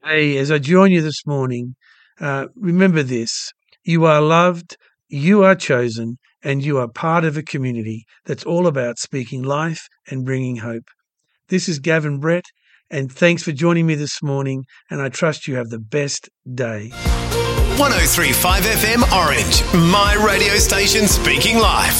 Hey, as I join you this morning, remember this. You are loved, you are chosen, and you are part of a community that's all about speaking life and bringing hope. This is Gavin Brett, and thanks for joining me this morning, and I trust you have the best day. 103.5 FM Orange, my radio station speaking life.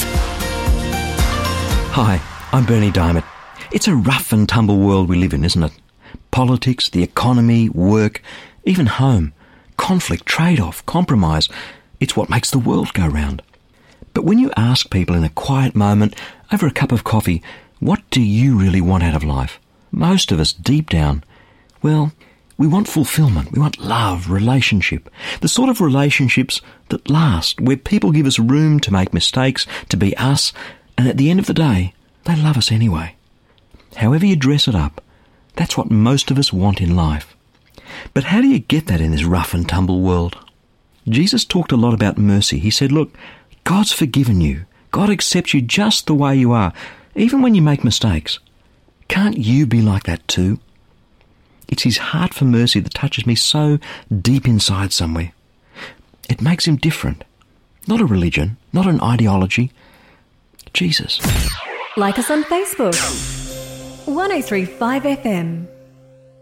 Hi, I'm Bernie Diamond. It's a rough and tumble world we live in, isn't it? Politics, the economy, work, even home, conflict, trade-off, compromise. It's what makes the world go round. But when you ask people in a quiet moment over a cup of coffee, what do you really want out of life? Most of us, deep down, well, we want fulfillment. We want love, relationship, the sort of relationships that last, where people give us room to make mistakes, to be us, and at the end of the day, they love us anyway. However you dress it up, that's what most of us want in life. But how do you get that in this rough and tumble world? Jesus talked a lot about mercy. He said, look, God's forgiven you. God accepts you just the way you are, even when you make mistakes. Can't you be like that too? It's his heart for mercy that touches me so deep inside somewhere. It makes him different. Not a religion, not an ideology. Jesus. Like us on Facebook. 103.5 FM.